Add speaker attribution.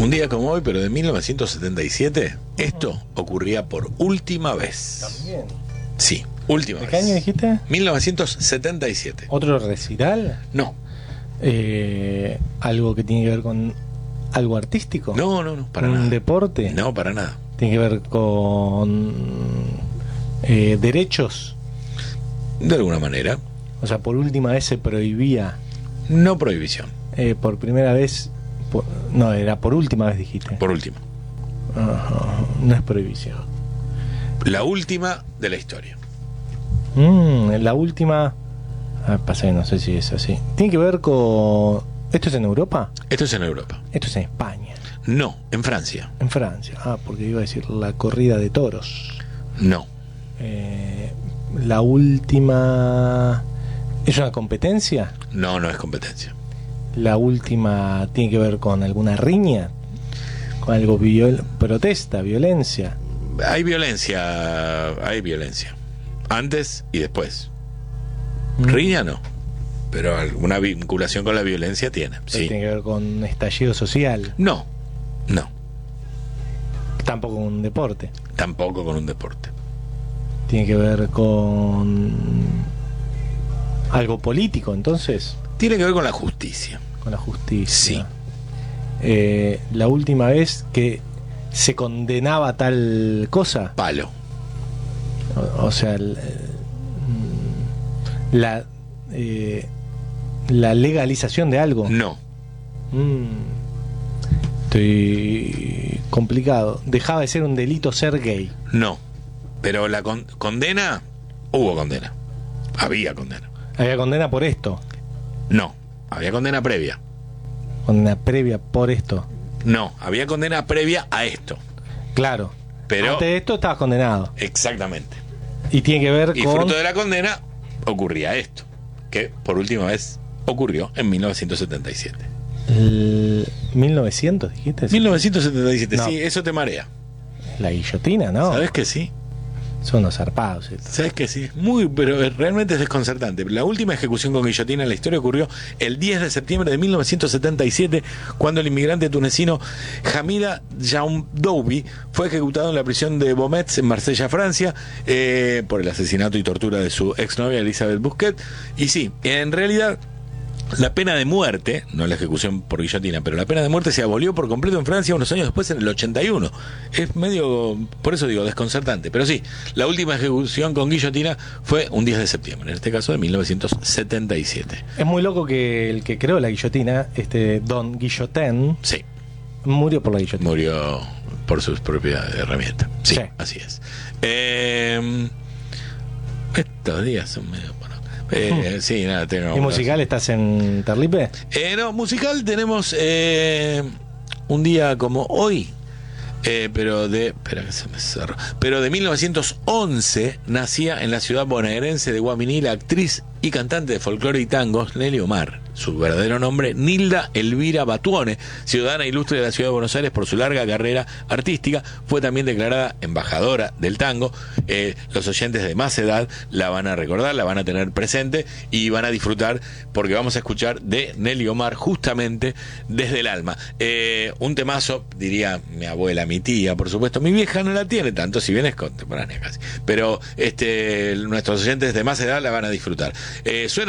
Speaker 1: Un día como hoy, pero de 1977, esto ocurría por última vez.
Speaker 2: También.
Speaker 1: Sí, última
Speaker 2: ¿De
Speaker 1: vez.
Speaker 2: qué año dijiste?
Speaker 1: 1977.
Speaker 2: ¿Otro recital?
Speaker 1: No,
Speaker 2: ¿Algo que tiene que ver con algo artístico?
Speaker 1: no, para
Speaker 2: ¿Un
Speaker 1: nada.
Speaker 2: deporte?
Speaker 1: No, para nada.
Speaker 2: ¿Tiene que ver con derechos?
Speaker 1: De alguna manera,
Speaker 2: O sea, por última vez se prohibía,
Speaker 1: no prohibición,
Speaker 2: por primera vez, no, era por última vez dijiste.
Speaker 1: por última.
Speaker 2: Ajá, no es prohibición.
Speaker 1: La última de la historia.
Speaker 2: La última, pasa que no sé si es así. ¿Tiene que ver con... ¿Esto es en Europa?
Speaker 1: Esto es en Europa.
Speaker 2: Esto es en España,
Speaker 1: No, en Francia.
Speaker 2: en Francia. Porque iba a decir la corrida de toros.
Speaker 1: No,
Speaker 2: La última... ¿Es una competencia?
Speaker 1: no es competencia.
Speaker 2: La última tiene que ver con alguna riña, con algo protesta, violencia.
Speaker 1: Hay violencia. Antes y después. Riña no. Pero alguna vinculación con la violencia tiene. Sí.
Speaker 2: Tiene que ver con estallido social,
Speaker 1: No.
Speaker 2: tampoco con un deporte.
Speaker 1: Tampoco con un deporte.
Speaker 2: Tiene que ver con algo político, entonces,
Speaker 1: Tiene que ver con la justicia.
Speaker 2: con la justicia.
Speaker 1: Sí.
Speaker 2: La última vez que se condenaba tal cosa,
Speaker 1: Palo.
Speaker 2: o sea, la legalización de algo.
Speaker 1: No.
Speaker 2: Estoy complicado. Dejaba de ser un delito ser gay.
Speaker 1: No. Pero la condena. Hubo condena. Había condena.
Speaker 2: Había condena por esto,
Speaker 1: No. Había condena previa.
Speaker 2: condena previa por esto.
Speaker 1: No. Había condena previa a esto.
Speaker 2: Claro.
Speaker 1: Pero.
Speaker 2: Antes de esto estabas condenado.
Speaker 1: Exactamente.
Speaker 2: Y tiene que ver
Speaker 1: Y
Speaker 2: con...
Speaker 1: fruto de la condena ocurría esto. Que por última vez ocurrió en 1977.
Speaker 2: 1900, dijiste.
Speaker 1: 1977,
Speaker 2: No.
Speaker 1: sí, eso te marea.
Speaker 2: La guillotina, ¿no?
Speaker 1: ¿Sabes que sí?
Speaker 2: Son los zarpados.
Speaker 1: ¿Sabes que sí? Pero realmente es desconcertante. La última ejecución con guillotina en la historia ocurrió el 10 de septiembre de 1977, cuando el inmigrante tunecino Hamida Jaoudoubi fue ejecutado en la prisión de Beaumetz, en Marsella, Francia, por el asesinato y tortura de su exnovia Elisabeth Bousquet. Y sí, en realidad, la pena de muerte, no la ejecución por guillotina, pero la pena de muerte se abolió por completo en Francia unos años después, en el 81. Es medio, por eso digo, desconcertante. Pero sí, la última ejecución con guillotina fue un 10 de septiembre, en este caso de 1977.
Speaker 2: Es muy loco que el que creó la guillotina, Don Guillotin,
Speaker 1: Sí,
Speaker 2: murió por la guillotina.
Speaker 1: murió por sus propias herramientas. Sí,
Speaker 2: Sí.
Speaker 1: así es. Estos días son medio... sí, nada, tengo...
Speaker 2: ¿Y musical estás en Terlipe?
Speaker 1: No, musical tenemos un día como hoy, pero espera que se me cerró, pero de 1911 nacía en la ciudad bonaerense de Guaminí la actriz y cantante de folclore y tangos Nelly Omar. Su verdadero nombre, Nilda Elvira Batuone, ciudadana ilustre de la ciudad de Buenos Aires por su larga carrera artística. Fue también declarada embajadora del tango. Los oyentes de más edad la van a recordar, la van a tener presente y van a disfrutar, porque vamos a escuchar de Nelly Omar justamente Desde el Alma. Un temazo, diría mi abuela, mi tía, por supuesto. Mi vieja no la tiene tanto, si bien es contemporánea casi, pero nuestros oyentes de más edad la van a disfrutar. Suena